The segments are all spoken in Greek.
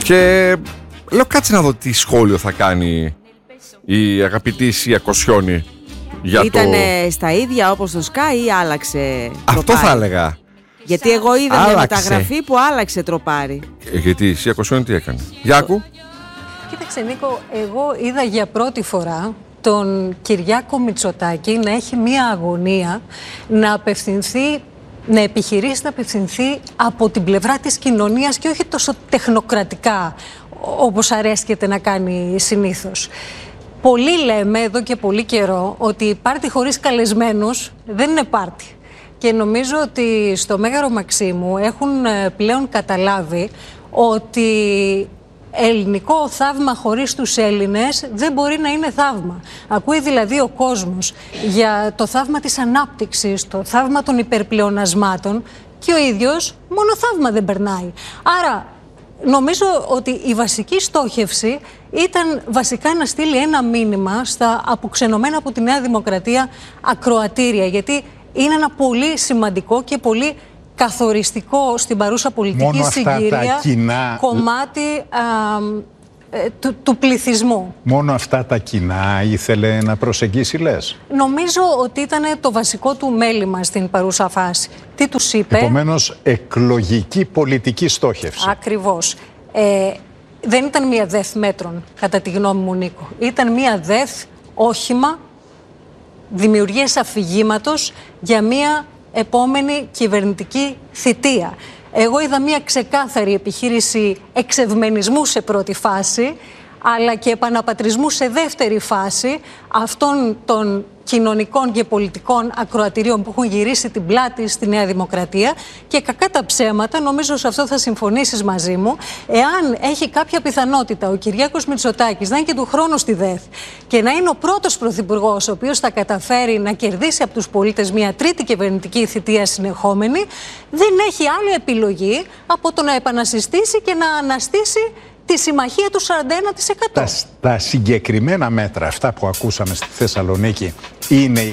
Και λέω κάτσε να δω τι σχόλιο θα κάνει η αγαπητή Σία Κοσιόνη. Ήτανε στα ίδια όπως το Sky ή άλλαξε? Αυτό θα έλεγα. Γιατί εγώ είδα μια μεταγραφή που άλλαξε τροπάρι. Γιατί η Σία Κοσιόνη τι έκανε? Γιάκου. Κοίταξε Νίκο, εγώ είδα για πρώτη φορά τον Κυριάκο Μητσοτάκη να έχει μια αγωνία να απευθυνθεί, να επιχειρήσει να απευθυνθεί από την πλευρά της κοινωνίας και όχι τόσο τεχνοκρατικά όπως αρέσκεται να κάνει συνήθως. Πολλοί λέμε εδώ και πολύ καιρό ότι η πάρτι χωρίς καλεσμένους δεν είναι πάρτι. Και νομίζω ότι στο Μέγαρο Μαξίμου έχουν πλέον καταλάβει ότι ελληνικό θαύμα χωρίς τους Έλληνες δεν μπορεί να είναι θαύμα. Ακούει δηλαδή ο κόσμος για το θαύμα της ανάπτυξης, το θαύμα των υπερπλεονασμάτων και ο ίδιος μόνο θαύμα δεν περνάει. Άρα νομίζω ότι η βασική στόχευση ήταν βασικά να στείλει ένα μήνυμα στα αποξενωμένα από τη Νέα Δημοκρατία ακροατήρια, γιατί είναι ένα πολύ σημαντικό και πολύ καθοριστικό στην παρούσα πολιτική συγκυρία κομμάτι του πληθυσμού. Μόνο αυτά τα κοινά ήθελε να προσεγγίσει, λες? Νομίζω ότι ήταν το βασικό του μέλημα στην παρούσα φάση. Τι τους είπε? Επομένως, εκλογική πολιτική στόχευση. Ακριβώς. Δεν ήταν μία ΔΕΘ μέτρων, κατά τη γνώμη μου, Νίκο. Ήταν μία ΔΕΘ όχημα δημιουργίας αφηγήματος για μία επόμενη κυβερνητική θητεία. Εγώ είδα μια ξεκάθαρη επιχείρηση εξευμενισμού σε πρώτη φάση, αλλά και επαναπατρισμού σε δεύτερη φάση αυτών των κοινωνικών και πολιτικών ακροατηρίων που έχουν γυρίσει την πλάτη στη Νέα Δημοκρατία. Και κακά τα ψέματα, νομίζω σε αυτό θα συμφωνήσεις μαζί μου, εάν έχει κάποια πιθανότητα ο Κυριάκος Μητσοτάκης να είναι και του χρόνου στη ΔΕΘ και να είναι ο πρώτος πρωθυπουργός ο οποίος θα καταφέρει να κερδίσει από τους πολίτες μια τρίτη κυβερνητική θητεία συνεχόμενη, δεν έχει άλλη επιλογή από το να επανασυστήσει και να αναστήσει τη συμμαχία του 41%. Τα συγκεκριμένα μέτρα, αυτά που ακούσαμε στη Θεσσαλονίκη, είναι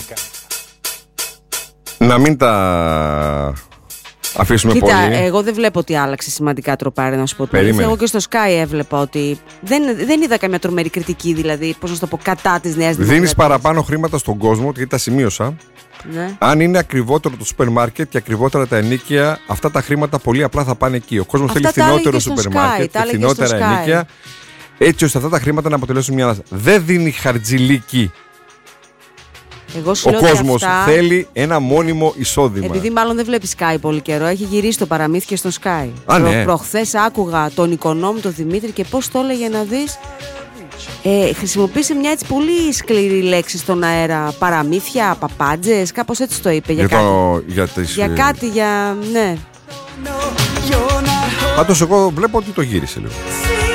να μην τα αφήσουμε. Κοίτα, πολύ. Εγώ δεν βλέπω ότι άλλαξε σημαντικά τροπάρι, να σου πω. Εγώ και στο Sky έβλεπα ότι δεν είδα καμία τρομερή κριτική, δηλαδή, πώς να το πω, κατά της Νέας Δημοκρατίας. Δίνεις παραπάνω χρήματα στον κόσμο, γιατί τα σημείωσα. Ναι. Αν είναι ακριβότερο το σούπερ μάρκετ και ακριβότερα τα ενοίκια, αυτά τα χρήματα πολύ απλά θα πάνε εκεί. Ο κόσμος θέλει φθηνότερο σούπερ μάρκετ και φθηνότερα ενοίκια, έτσι ώστε αυτά τα χρήματα να αποτελέσουν μια ανάσταση. Δεν δίνει χαρτζηλίκι. Ο κόσμος θέλει ένα μόνιμο εισόδημα. Επειδή μάλλον δεν βλέπει Sky πολύ καιρό, έχει γυρίσει το παραμύθι και στο Sky. Ναι. Προχθές άκουγα τον οικονόμη, τον Δημήτρη, και πώς το έλεγε να δεις. Χρησιμοποίησε μια έτσι πολύ σκληρή λέξη στον αέρα. Παραμύθια, παπάντζες, κάπως έτσι το είπε. Ναι. Πάντως εγώ βλέπω ότι το γύρισε λίγο.